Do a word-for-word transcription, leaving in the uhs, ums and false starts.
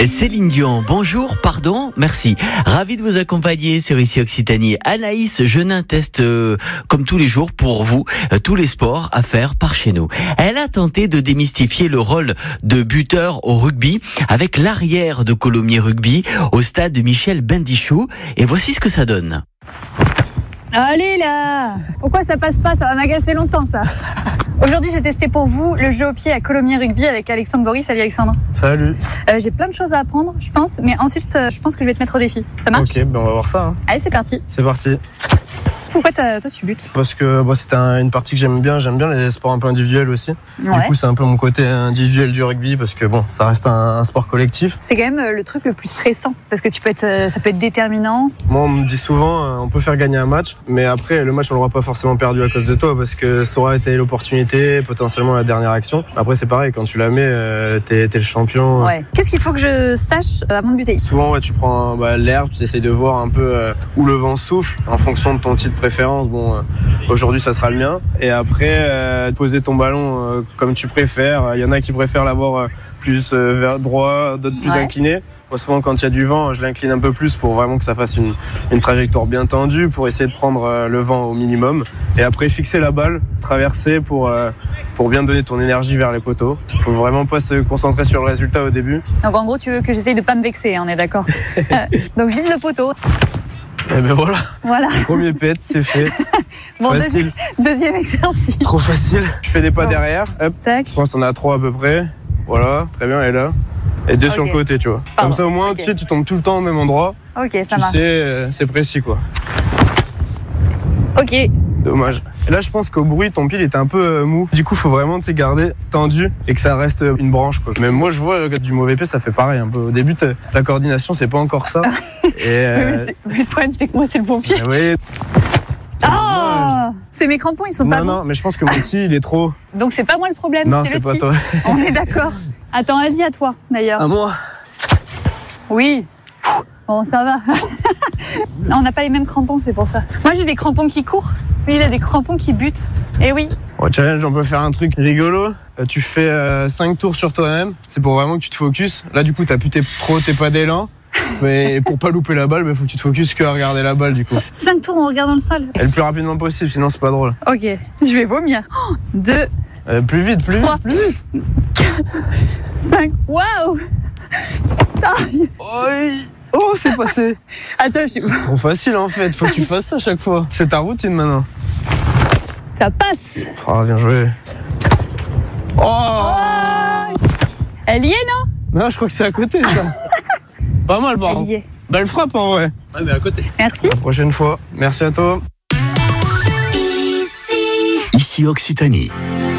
Céline Dion, bonjour, pardon, merci. Ravi de vous accompagner sur Ici Occitanie. Anaïs Genin teste, euh, comme tous les jours pour vous, euh, tous les sports à faire par chez nous. Elle a tenté de démystifier le rôle de buteur au rugby avec l'arrière de Colomiers Rugby au stade Michel Bendichou. Et voici ce que ça donne. Allez là! Pourquoi ça passe pas? Ça va m'agacer longtemps ça. Aujourd'hui, j'ai testé pour vous le jeu au pied à Colomiers Rugby avec Alexandre Bory. Salut Alexandre. Salut. Euh, j'ai plein de choses à apprendre, je pense, mais ensuite, euh, je pense que je vais te mettre au défi. Ça marche? Ok, ben on va voir ça. Hein. Allez, c'est parti. C'est parti. Pourquoi toi tu butes? Parce que bah, c'est un, une partie que j'aime bien. J'aime bien les sports un peu individuels aussi. Ouais. Du coup, c'est un peu mon côté individuel du rugby parce que bon, ça reste un, un sport collectif. C'est quand même euh, le truc le plus stressant parce que tu peux être, euh, ça peut être déterminant. Moi, on me dit souvent, euh, on peut faire gagner un match, mais après, le match, on l'aura pas forcément perdu à cause de toi parce que ça aura été l'opportunité, potentiellement la dernière action. Après, c'est pareil, quand tu la mets, euh, t'es, t'es le champion. Ouais. Qu'est-ce qu'il faut que je sache euh, avant de buter? Souvent, ouais, tu prends bah, l'herbe, tu essayes de voir un peu euh, où le vent souffle en fonction de ton titre de préférence. Bon, euh, aujourd'hui, ça sera le mien. Et après, euh, poser ton ballon euh, comme tu préfères. Il y en a qui préfèrent l'avoir euh, plus euh, vers droit, d'autres plus Ouais. incliné. Moi, souvent, quand il y a du vent, je l'incline un peu plus pour vraiment que ça fasse une, une trajectoire bien tendue, pour essayer de prendre euh, le vent au minimum. Et après, fixer la balle, traverser pour, euh, pour bien donner ton énergie vers les poteaux. Il faut vraiment pas se concentrer sur le résultat au début. Donc en gros, tu veux que j'essaye de pas me vexer, on est d'accord. euh, donc je vise le poteau. Et ben voilà, Voilà. premier pet, c'est fait. Bon, Facile. deuxi- deuxième exercice. Trop facile. Tu fais des pas Bon. derrière, hop. Tac. Je pense qu'on a trois à peu près. Voilà, très bien, elle est là. Et deux Ok. sur le côté, tu vois. Pardon. Comme ça, au moins, Ok. tu sais, tu tombes tout le temps au même endroit. Ok, ça tu marche. sais, euh, c'est précis, quoi. Ok. Dommage. Et là, je pense qu'au bruit, ton pile était un peu euh, mou. Du coup, faut vraiment te garder tendu et que ça reste euh, une branche, quoi. Même moi, je vois euh, du mauvais pied, ça fait pareil un peu. Au début, t'as- la coordination, c'est pas encore ça. Et Mais, euh, c'est- mais le problème, c'est que moi, c'est le bon pied. euh, oui. Ah, c'est mes crampons, ils sont pas Non, bons. non, mais je pense que mon petit, il est trop. Donc c'est pas moi le problème, Non, c'est c'est le pas petit. toi. On est d'accord. Attends, vas-y à toi d'ailleurs. À moi. Oui. Bon, ça va. On n'a pas les mêmes crampons, c'est pour ça. Moi, j'ai des crampons qui courent. Lui, il a des crampons qui butent. Et oui. Au challenge, on peut faire un truc rigolo. Euh, Tu fais cinq tours sur toi-même. C'est pour vraiment que tu te focuses. Là, du coup, t'as plus tes, trop tes pas d'élan. Mais pour pas louper la balle, il faut que tu te focuses que à regarder la balle, du coup. Cinq tours en regardant le sol. Et le plus rapidement possible, sinon c'est pas drôle. Ok. Je vais vomir. Oh, deux, Euh, plus vite, plus trois, vite. cinq. Waouh. Ah. Oi. Oh, c'est passé. Attends, je... C'est trop facile en fait. Faut que tu fasses ça à chaque fois. C'est ta routine maintenant. ça passe. Oh, bien joué. Oh, Oh. Elle y est, non? non, je crois que c'est à côté ça. Pas mal, par Elle contre. y est. Belle frappe en vrai. Ouais, mais à côté. Merci. La prochaine fois. Merci à toi. Ici Occitanie.